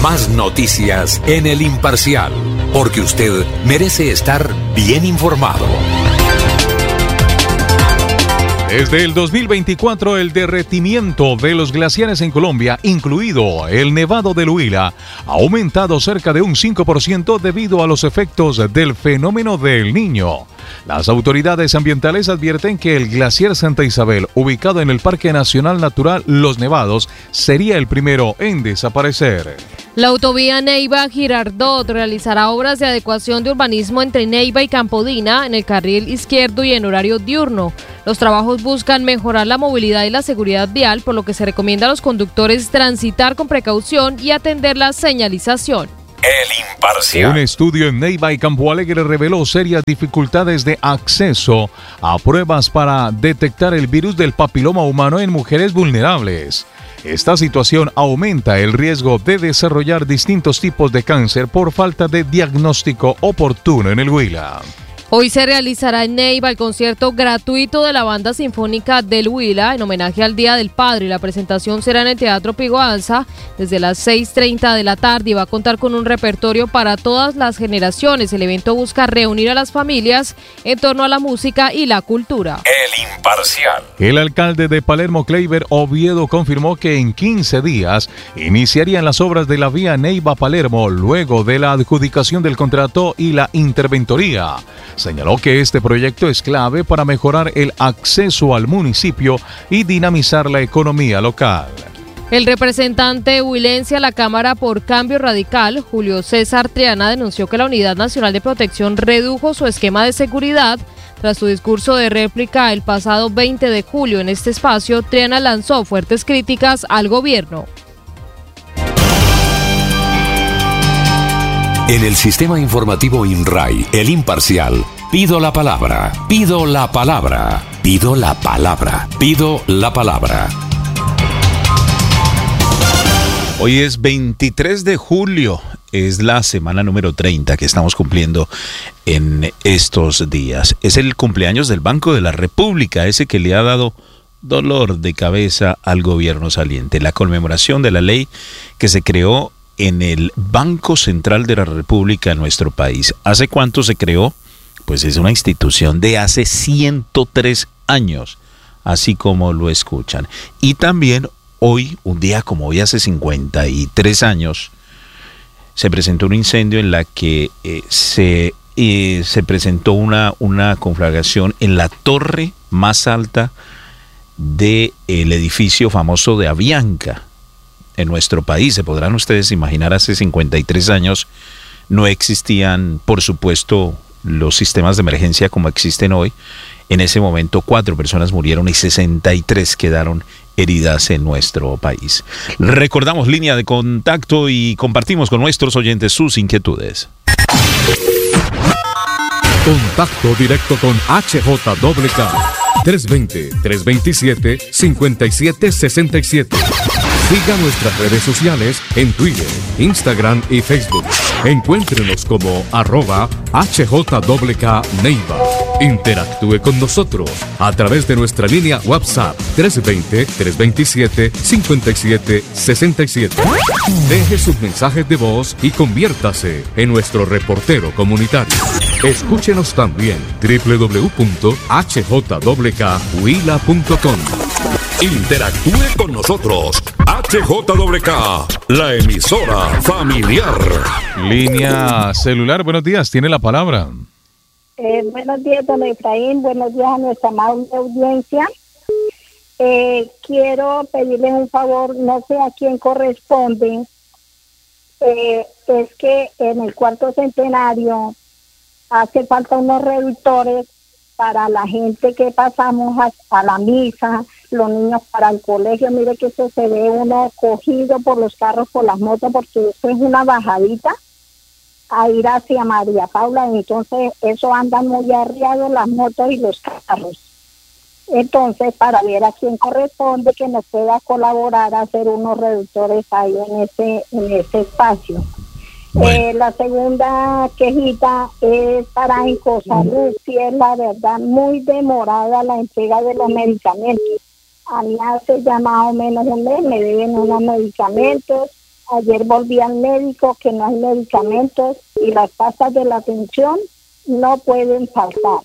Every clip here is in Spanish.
Más noticias en El Imparcial, porque usted merece estar bien informado. Desde el 2024, el derretimiento de los glaciares en Colombia, incluido el Nevado del Huila, ha aumentado cerca de un 5% debido a los efectos del fenómeno del Niño. Las autoridades ambientales advierten que el glaciar Santa Isabel, ubicado en el Parque Nacional Natural Los Nevados, sería el primero en desaparecer. La autovía Neiva-Girardot realizará obras de adecuación de urbanismo entre Neiva y Campodina en el carril izquierdo y en horario diurno. Los trabajos buscan mejorar la movilidad y la seguridad vial, por lo que se recomienda a los conductores transitar con precaución y atender la señalización. El Imparcial. Un estudio en Neiva y Campo Alegre reveló serias dificultades de acceso a pruebas para detectar el virus del papiloma humano en mujeres vulnerables. Esta situación aumenta el riesgo de desarrollar distintos tipos de cáncer por falta de diagnóstico oportuno en el Huila. Hoy se realizará en Neiva el concierto gratuito de la Banda Sinfónica del Huila en homenaje al Día del Padre. La presentación será en el Teatro Piguanza desde las 6:30 de la tarde y va a contar con un repertorio para todas las generaciones. El evento busca reunir a las familias en torno a la música y la cultura. El Imparcial. El alcalde de Palermo, Kleiber Oviedo, confirmó que en 15 días iniciarían las obras de la vía Neiva-Palermo luego de la adjudicación del contrato y la interventoría. Señaló que este proyecto es clave para mejorar el acceso al municipio y dinamizar la economía local. El representante huilense a la Cámara por Cambio Radical, Julio César Triana, denunció que la Unidad Nacional de Protección redujo su esquema de seguridad. Tras su discurso de réplica el pasado 20 de julio en este espacio, Triana lanzó fuertes críticas al gobierno. En el sistema informativo INRAI, El Imparcial, pido la palabra, pido la palabra, pido la palabra, pido la palabra. Hoy es 23 de julio, es la semana número 30 que estamos cumpliendo en estos días. Es el cumpleaños del Banco de la República, ese que le ha dado dolor de cabeza al gobierno saliente. La conmemoración de la ley que se creó en el Banco Central de la República en nuestro país. ¿Hace cuánto se creó? Pues es una institución de hace 103 años, así como lo escuchan. Y también hoy, un día como hoy, hace 53 años, se presentó un incendio en la que se presentó una conflagración en la torre más alta del edificio famoso de Avianca en nuestro país. Se podrán ustedes imaginar, hace 53 años no existían, por supuesto, los sistemas de emergencia como existen hoy. En ese momento 4 personas murieron y 63 quedaron heridas en nuestro país. Recordamos línea de contacto y compartimos con nuestros oyentes sus inquietudes. Contacto directo con HJWK 320-327-5767. Siga nuestras redes sociales en Twitter, Instagram y Facebook. Encuéntrenos como @HJWK Neiva. Interactúe con nosotros a través de nuestra línea WhatsApp 320-327-5767. Deje sus mensajes de voz y conviértase en nuestro reportero comunitario. Escúchenos también www.hjwkhuila.com. Interactúe con nosotros. HJWK, la emisora familiar. Línea celular, buenos días, tiene la palabra. Buenos días, don Efraín. Buenos días a nuestra amable audiencia. Quiero pedirles un favor, no sé a quién corresponde. Es que en el cuarto centenario hace falta unos reductores para la gente que pasamos a la misa, los niños para el colegio. Mire que eso se ve uno cogido por los carros, por las motos, porque eso es una bajadita a ir hacia María Paula, entonces eso andan muy arriados las motos y los carros. Entonces, para ver a quién corresponde que nos pueda colaborar a hacer unos reductores ahí en ese espacio. Bueno. La segunda quejita es para Incosalud. Sí, es la verdad muy demorada la entrega de los medicamentos. A mí hace ya más o menos un mes me deben unos medicamentos. Ayer volví al médico que no hay medicamentos y las pastas de la atención no pueden faltar.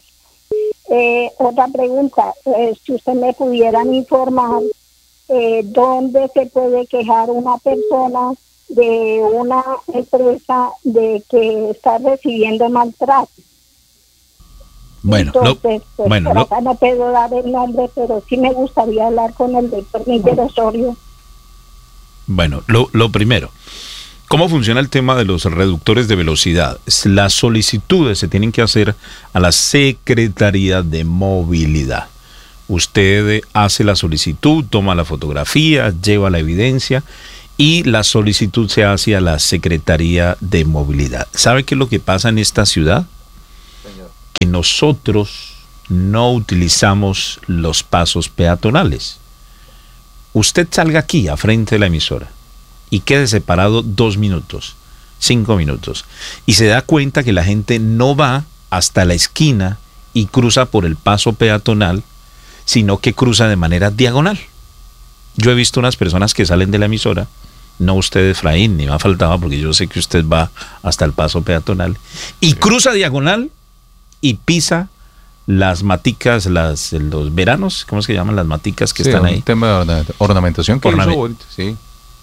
Otra pregunta, si usted me pudieran informar dónde se puede quejar una persona de una empresa de que está recibiendo maltrato. Bueno, entonces, acá no puedo dar el nombre, pero sí me gustaría hablar con el doctor Miguel Osorio. Bueno, lo primero, ¿cómo funciona el tema de los reductores de velocidad? Las solicitudes se tienen que hacer a la Secretaría de Movilidad. Usted hace la solicitud, toma la fotografía, lleva la evidencia y la solicitud se hace a la Secretaría de Movilidad. ¿Sabe qué es lo que pasa en esta ciudad? Señor. Que nosotros no utilizamos los pasos peatonales. Usted salga aquí, a frente de la emisora, y quede separado 2 minutos, 5 minutos, y se da cuenta que la gente no va hasta la esquina y cruza por el paso peatonal, sino que cruza de manera diagonal. Yo he visto unas personas que salen de la emisora, no usted, Efraín, ni me ha faltado, porque yo sé que usted va hasta el paso peatonal, y cruza diagonal y pisa las maticas, los veranos, ¿cómo es que llaman las maticas que están ahí? Tema de ornamentación que hizo bonito, sí.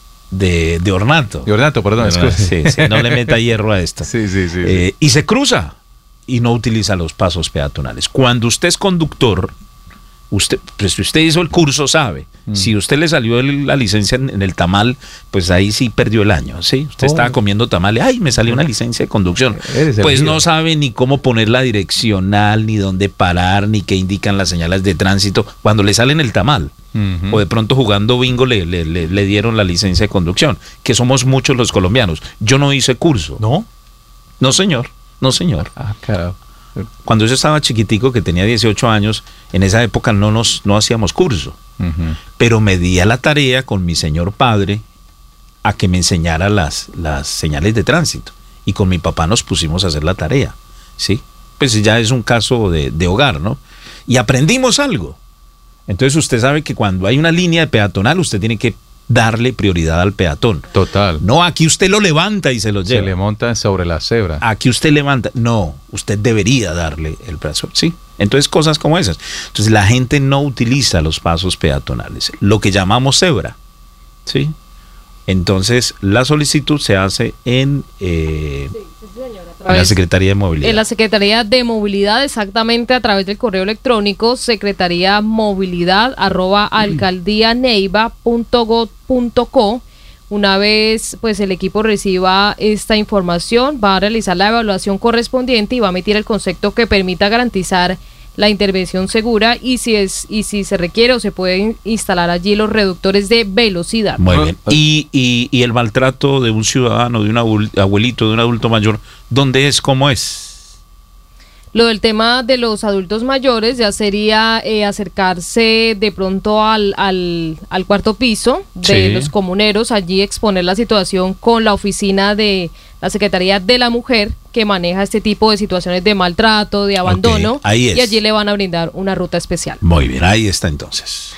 De ornato. De ornato, perdón. Sí, no le meta hierro a esto. Sí. Y se cruza y no utiliza los pasos peatonales. Cuando usted es conductor, pues si usted hizo el curso, sabe. Si usted le salió la licencia en el tamal, pues ahí sí perdió el año, ¿sí? Usted estaba comiendo tamales, ¡ay, me salió una licencia de conducción! Pues no sabe ni cómo poner la direccional, ni dónde parar, ni qué indican las señales de tránsito cuando le salen el tamal. O de pronto jugando bingo le dieron la licencia de conducción, que somos muchos los colombianos. Yo no hice curso. ¿No? No, señor. Ah, carajo. Cuando yo estaba chiquitico, que tenía 18 años, en esa época no hacíamos curso. Pero me di a la tarea con mi señor padre a que me enseñara las señales de tránsito. Y con mi papá nos pusimos a hacer la tarea, ¿sí? Pues ya es un caso de hogar, ¿no? Y aprendimos algo. Entonces usted sabe que cuando hay una línea de peatonal, usted tiene que darle prioridad al peatón. Total. No, aquí usted lo levanta y se lo lleva. Se le monta sobre la cebra. Aquí usted levanta. No, usted debería darle el brazo. Sí. Entonces, cosas como esas. Entonces, la gente no utiliza los pasos peatonales, lo que llamamos cebra. ¿Sí? Entonces, la solicitud se hace en la Secretaría de Movilidad. En la Secretaría de Movilidad, exactamente a través del correo electrónico secretariamovilidad@alcaldianeiva.gov.co. Una vez pues el equipo reciba esta información, va a realizar la evaluación correspondiente y va a emitir el concepto que permita garantizar la intervención segura y si se requiere o se pueden instalar allí los reductores de velocidad. Muy bien. Y el maltrato de un ciudadano, de un abuelito, de un adulto mayor, ¿dónde es? ¿Cómo es? Lo del tema de los adultos mayores ya sería acercarse de pronto al cuarto piso de los comuneros, allí exponer la situación con la oficina de la Secretaría de la Mujer que maneja este tipo de situaciones de maltrato, de abandono, ahí es. Y allí le van a brindar una ruta especial. Muy bien, ahí está entonces.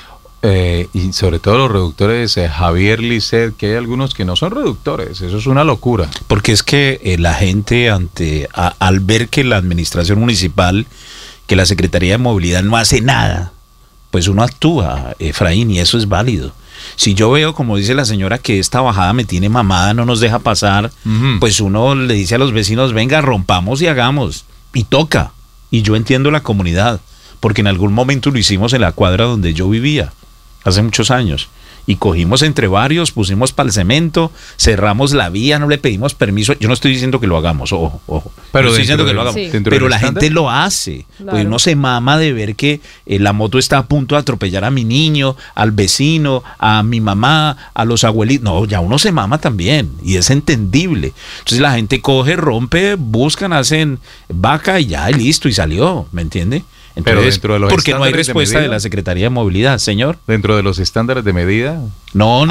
Y sobre todo los reductores, Javier Lisset, que hay algunos que no son reductores, eso es una locura. Porque es que la gente al ver que la administración municipal, que la Secretaría de Movilidad no hace nada, pues uno actúa, Efraín, y eso es válido. Si yo veo, como dice la señora, que esta bajada me tiene mamada, no nos deja pasar, pues uno le dice a los vecinos, venga, rompamos y hagamos, y toca. Y yo entiendo la comunidad, porque en algún momento lo hicimos en la cuadra donde yo vivía, hace muchos años, y cogimos entre varios, pusimos para el cemento, cerramos la vía, no le pedimos permiso. Yo no estoy diciendo que lo hagamos, ojo, pero no estoy diciendo que lo hagamos, pero la gente lo hace. Claro. Pues uno se mama de ver que la moto está a punto de atropellar a mi niño, al vecino, a mi mamá, a los abuelitos. No, ya uno se mama también, y es entendible. Entonces la gente coge, rompe, buscan, hacen vaca y ya, y listo, y salió, ¿me entiende? Entonces, pero dentro de los porque no hay respuesta de la Secretaría de Movilidad, señor. Dentro de los estándares de medida. No,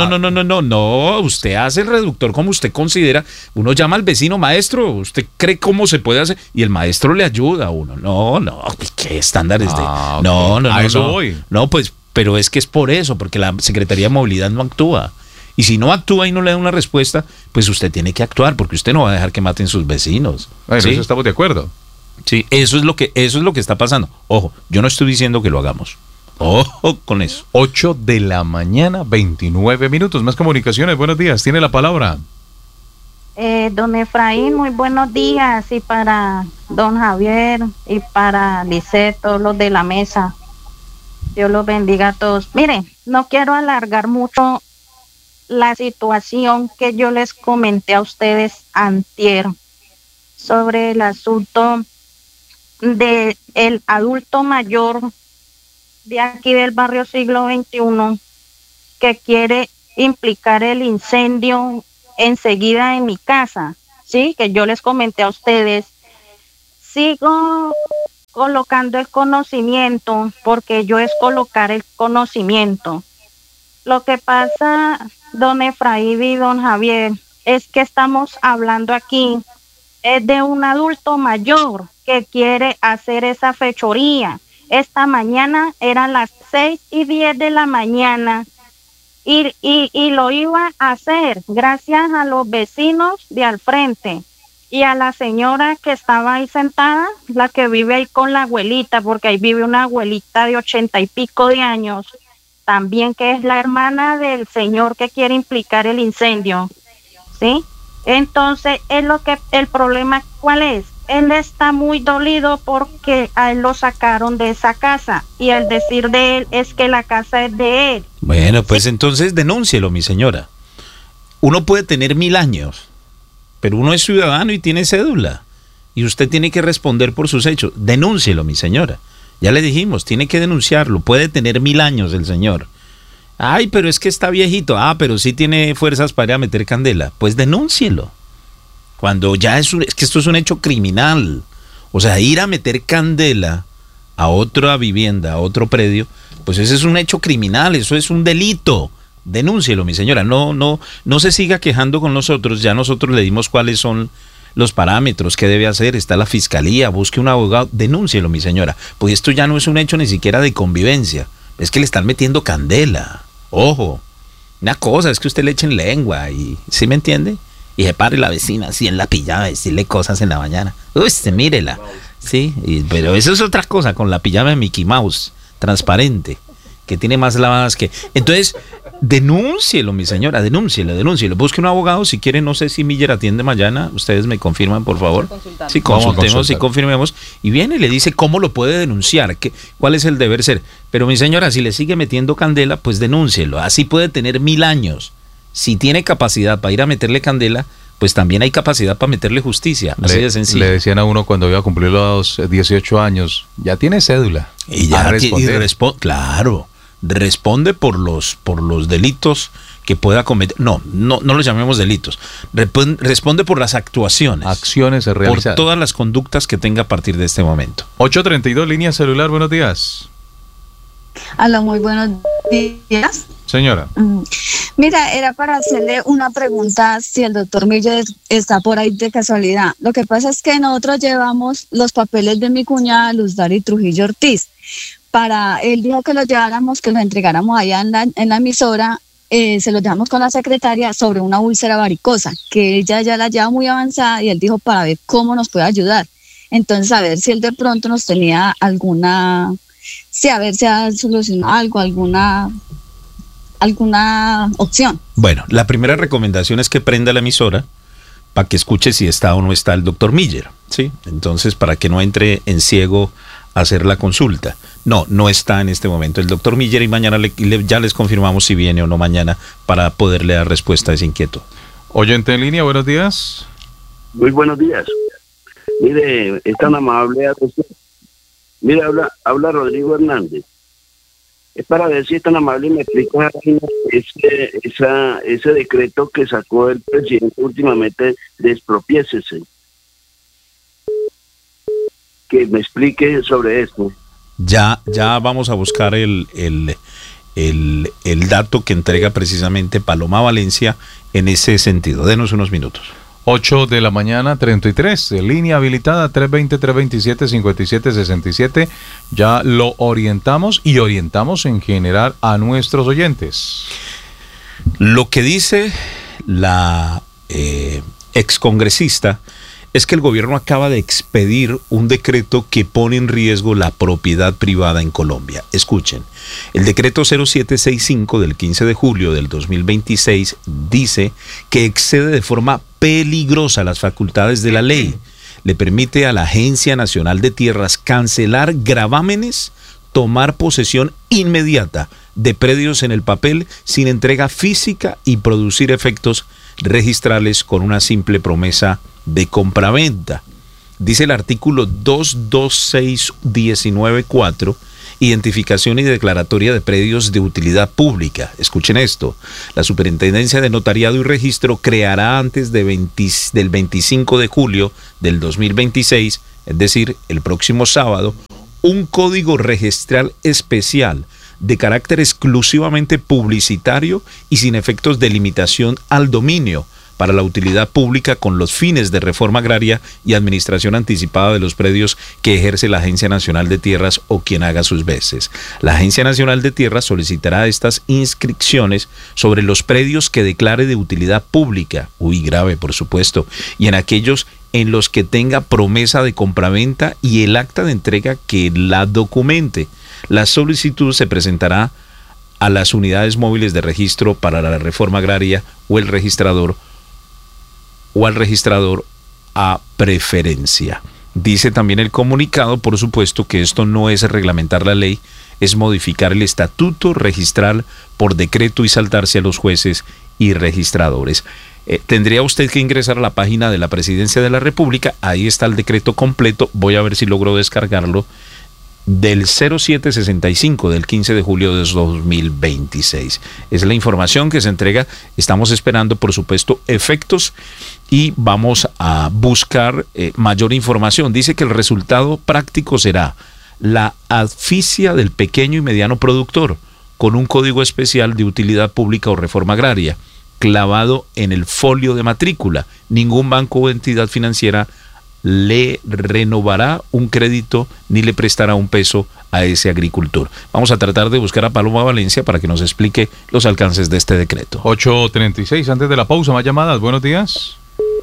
usted hace el reductor como usted considera. Uno llama al vecino, maestro, usted cree cómo se puede hacer y el maestro le ayuda a uno. No, ¿qué estándares de? Okay. No. A eso voy. No, pues, pero es que es por eso, porque la Secretaría de Movilidad no actúa. Y si no actúa y no le da una respuesta, pues usted tiene que actuar, porque usted no va a dejar que maten sus vecinos. Bueno, ¿sí? eso estamos de acuerdo. Sí, eso es lo que está pasando. Ojo, yo no estoy diciendo que lo hagamos. Ojo con eso. 8 de la mañana, 29 minutos. Más comunicaciones, buenos días. Tiene la palabra. Don Efraín, muy buenos días. Y para don Javier y para Lisette, todos los de la mesa. Dios los bendiga a todos. Mire, no quiero alargar mucho la situación que yo les comenté a ustedes antier sobre el asunto de el adulto mayor de aquí del barrio Siglo XXI que quiere implicar el incendio enseguida en mi casa, sí, que yo les comenté a ustedes. Sigo colocando el conocimiento, porque yo es colocar el conocimiento. Lo que pasa, don Efraín y don Javier, es que estamos hablando aquí es de un adulto mayor que quiere hacer esa fechoría. Esta mañana eran las 6:10 de la mañana y lo iba a hacer gracias a los vecinos de al frente y a la señora que estaba ahí sentada, la que vive ahí con la abuelita, porque ahí vive una abuelita de 80 y pico de años, también que es la hermana del señor que quiere implicar el incendio, ¿sí? Entonces, el problema, ¿cuál es? Él está muy dolido porque a él lo sacaron de esa casa y el decir de él es que la casa es de él. Bueno, pues entonces denúncielo, mi señora. Uno puede tener 1000 años, pero uno es ciudadano y tiene cédula y usted tiene que responder por sus hechos. Denúncielo, mi señora. Ya le dijimos, tiene que denunciarlo. Puede tener 1000 años el señor. Ay, pero es que está viejito. Ah, pero sí tiene fuerzas para ir a meter candela. Pues denúncielo. Cuando ya es que esto es un hecho criminal. O sea, ir a meter candela a otra vivienda, a otro predio, pues ese es un hecho criminal, eso es un delito. Denúncielo, mi señora. No se siga quejando con nosotros. Ya nosotros le dimos cuáles son los parámetros, qué debe hacer. Está la fiscalía, busque un abogado. Denúncielo, mi señora. Pues esto ya no es un hecho ni siquiera de convivencia. Es que le están metiendo candela. Ojo. Una cosa es que usted le echen lengua y, ¿sí me entiende? Y se pare la vecina así en la pijama, decirle cosas en la mañana. Uy, mírela. Sí, pero eso es otra cosa, con la pijama de Mickey Mouse, transparente, que tiene más lavadas que... Entonces, denúncielo, mi señora, denúncielo. Busque un abogado, si quiere, no sé si Miller atiende mañana, ustedes me confirman, por favor. Sí, consultemos y confirmemos. Y viene y le dice cómo lo puede denunciar, cuál es el deber ser. Pero, mi señora, si le sigue metiendo candela, pues denúncielo. Así puede tener 1000 años. Si tiene capacidad para ir a meterle candela, pues también hay capacidad para meterle justicia. Así de sencillo. Le decían a uno cuando iba a cumplir los 18 años, ya tiene cédula. Y ya claro, responde por los delitos que pueda cometer. No los llamemos delitos. Responde por las acciones realizadas. Por todas las conductas que tenga a partir de este momento. 832, línea celular, buenos días. Hola, muy buenos días. Señora. Mira, era para hacerle una pregunta si el doctor Miller está por ahí de casualidad. Lo que pasa es que nosotros llevamos los papeles de mi cuñada Luz Dari Trujillo Ortiz. Él dijo que los lleváramos, que los entregáramos allá en la emisora, se los dejamos con la secretaria sobre una úlcera varicosa, que ella ya la lleva muy avanzada y él dijo para ver cómo nos puede ayudar. Entonces, a ver si él de pronto nos tenía alguna... Sí, a ver si ha solucionado algo, alguna opción. Bueno, la primera recomendación es que prenda la emisora para que escuche si está o no está el doctor Miller, ¿sí? Entonces, para que no entre en ciego a hacer la consulta. No está en este momento el doctor Miller y mañana ya les confirmamos si viene o no mañana para poderle dar respuesta a esa inquietud. Oyente en línea, buenos días. Muy buenos días. Mire, es tan amable. Mire, habla Rodrigo Hernández. Es para ver si es tan amable y me explica ese decreto que sacó el presidente últimamente de expropiésese. Que me explique sobre esto. Ya vamos a buscar el dato que entrega precisamente Paloma Valencia en ese sentido. Denos unos minutos. 8 de la mañana, 33, línea habilitada 320-327-5767. Ya lo orientamos y orientamos en general a nuestros oyentes. Lo que dice la excongresista es que el gobierno acaba de expedir un decreto que pone en riesgo la propiedad privada en Colombia. Escuchen, el decreto 0765 del 15 de julio del 2026 dice que excede de forma peligrosa las facultades de la ley. Le permite a la Agencia Nacional de Tierras cancelar gravámenes, tomar posesión inmediata de predios en el papel sin entrega física y producir efectos registrales con una simple promesa de compraventa. Dice el artículo 22619.4, identificación y declaratoria de predios de utilidad pública. Escuchen esto: la Superintendencia de Notariado y Registro creará antes del 25 de julio del 2026, es decir, el próximo sábado, un código registral especial de carácter exclusivamente publicitario y sin efectos de limitación al dominio para la utilidad pública con los fines de reforma agraria y administración anticipada de los predios que ejerce la Agencia Nacional de Tierras o quien haga sus veces. La Agencia Nacional de Tierras solicitará estas inscripciones sobre los predios que declare de utilidad pública, grave por supuesto, y en aquellos en los que tenga promesa de compraventa y el acta de entrega que la documente. La solicitud se presentará a las unidades móviles de registro para la reforma agraria o el registrador o al registrador a preferencia. Dice también el comunicado, por supuesto, que esto no es reglamentar la ley, es modificar el estatuto registral por decreto y saltarse a los jueces y registradores. Tendría usted que ingresar a la página de la Presidencia de la República, ahí está el decreto completo, voy a ver si logro descargarlo, del 0765 del 15 de julio de 2026. Es la información que se entrega. Estamos esperando, por supuesto, efectos y vamos a buscar mayor información. Dice que el resultado práctico será la asfixia del pequeño y mediano productor con un código especial de utilidad pública o reforma agraria clavado en el folio de matrícula. Ningún banco o entidad financiera le renovará un crédito ni le prestará un peso a ese agricultor. Vamos a tratar de buscar a Paloma Valencia para que nos explique los alcances de este decreto. 8:36, antes de la pausa, más llamadas. Buenos días.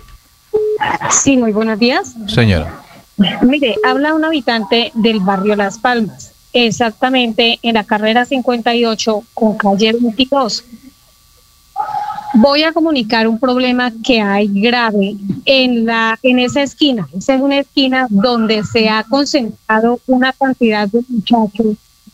Sí, muy buenos días. Señora. Mire, habla un habitante del barrio Las Palmas, exactamente en la carrera 58 con calle 22. Voy a comunicar un problema que hay grave en esa esquina. Esa es una esquina donde se ha concentrado una cantidad de muchachos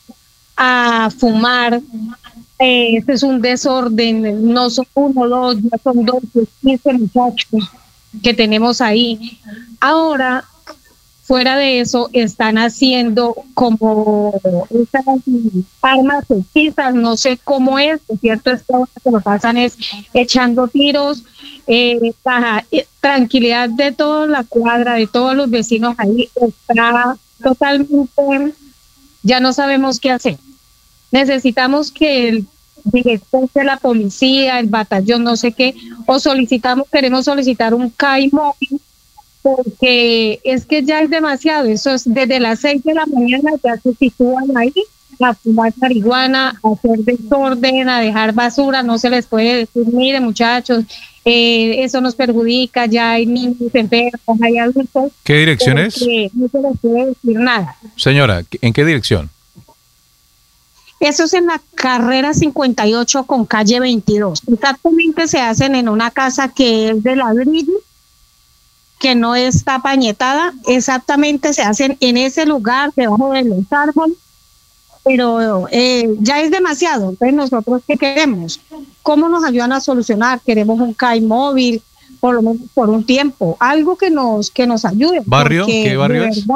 a fumar. Este es un desorden, no son 1, 2, ya son 12, 15 muchachos que tenemos ahí. Ahora, fuera de eso, están haciendo como estas armas hechizas, no sé cómo es, cierto, esto que lo pasan es echando tiros, tranquilidad de toda la cuadra, de todos los vecinos ahí, está totalmente, ya no sabemos qué hacer. Necesitamos que el director de la policía, el batallón, no sé qué, queremos solicitar un CAI móvil, porque es que ya es demasiado. Eso es desde las 6 de la mañana, ya se sitúan ahí a fumar marihuana, a hacer desorden, a dejar basura. No se les puede decir, mire muchachos, eso nos perjudica, ya hay niños enfermos, hay adultos. ¿Qué dirección es? No se les puede decir nada. Señora, ¿en qué dirección? Eso es en la carrera 58 con calle 22. Exactamente se hacen en una casa que es de ladrillo, que no está pañetada, exactamente se hacen en ese lugar, debajo de los árboles, pero ya es demasiado. Entonces, ¿nosotros qué queremos? ¿Cómo nos ayudan a solucionar? Queremos un CAI móvil, por lo menos por un tiempo, algo que nos ayude. ¿Barrio? ¿Qué barrio es?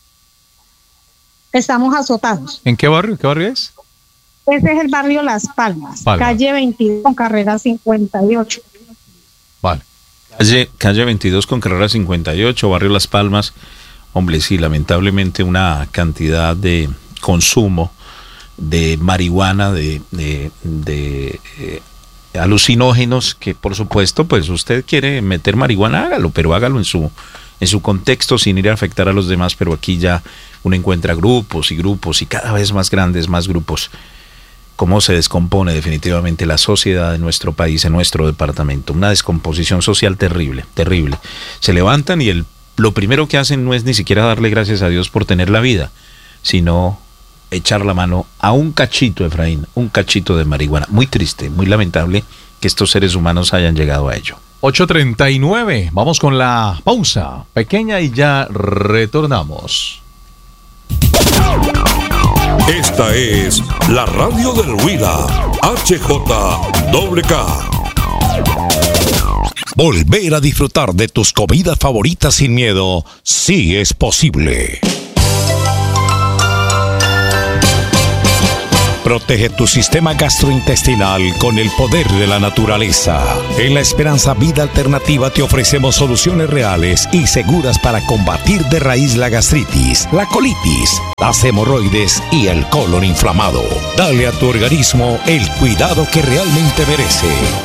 Estamos azotados. ¿En qué barrio? ¿Qué barrio es? Ese es el barrio Las Palmas, calle 22 con carrera 58. Vale. Calle 22 con carrera 58, barrio Las Palmas. Hombre, sí, lamentablemente una cantidad de consumo de marihuana, de alucinógenos, que por supuesto, pues usted quiere meter marihuana, hágalo, pero hágalo en su contexto sin ir a afectar a los demás. Pero aquí ya uno encuentra grupos y cada vez más grandes, más grupos cómo se descompone definitivamente la sociedad de nuestro país, en nuestro departamento. Una descomposición social terrible, terrible. Se levantan y lo primero que hacen no es ni siquiera darle gracias a Dios por tener la vida, sino echar la mano a un cachito, Efraín, un cachito de marihuana. Muy triste, muy lamentable que estos seres humanos hayan llegado a ello. 8:39, vamos con la pausa pequeña y ya retornamos. Esta es la radio del Huila, HJWK. Volver a disfrutar de tus comidas favoritas sin miedo, sí es posible. Protege tu sistema gastrointestinal con el poder de la naturaleza. En la Esperanza Vida Alternativa te ofrecemos soluciones reales y seguras para combatir de raíz la gastritis, la colitis, las hemorroides y el colon inflamado. Dale a tu organismo el cuidado que realmente merece.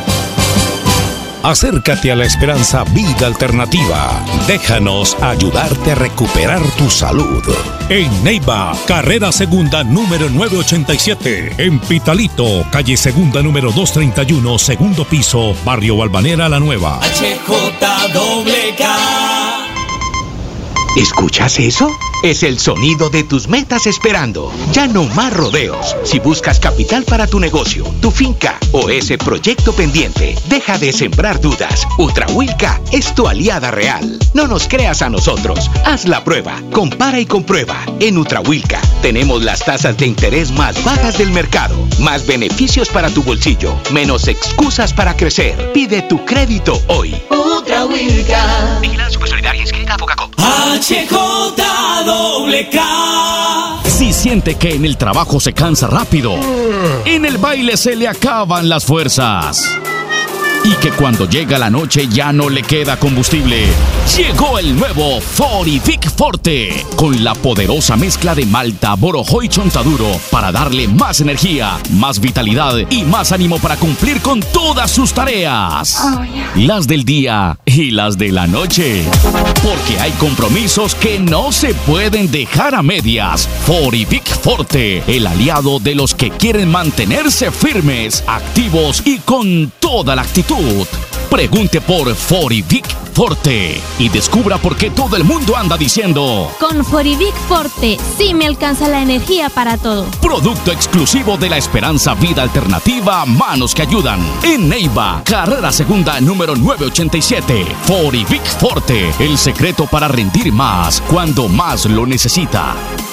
Acércate a la Esperanza Vida Alternativa. Déjanos ayudarte a recuperar tu salud. En Neiva, carrera segunda número 987. En Pitalito, calle segunda número 231, segundo piso, barrio Balvanera La Nueva. HJWK. ¿Escuchas eso? Es el sonido de tus metas esperando. Ya no más rodeos. Si buscas capital para tu negocio, tu finca o ese proyecto pendiente, deja de sembrar dudas. Utrahuilca es tu aliada real. No nos creas a nosotros. Haz la prueba. Compara y comprueba. En Utrahuilca tenemos las tasas de interés más bajas del mercado. Más beneficios para tu bolsillo. Menos excusas para crecer. Pide tu crédito hoy. Utrahuilca. Vigilada Supersolidaria inscrita a Focacop. HJWK. Si siente que en el trabajo se cansa rápido, en el baile se le acaban las fuerzas y que cuando llega la noche ya no le queda combustible, llegó el nuevo Forivic Forte con la poderosa mezcla de malta, borojo y chontaduro para darle más energía, más vitalidad y más ánimo para cumplir con todas sus tareas, las del día y las de la noche, porque hay compromisos que no se pueden dejar a medias. Forivic Forte, el aliado de los que quieren mantenerse firmes, activos y con toda la actitud. Pregunte por Forivic Forte y descubra por qué todo el mundo anda diciendo: con Forivic Forte sí me alcanza la energía para todo. Producto exclusivo de la Esperanza Vida Alternativa, manos que ayudan. En Neiva, carrera segunda número 987. Forivic Forte, el secreto para rendir más cuando más lo necesita.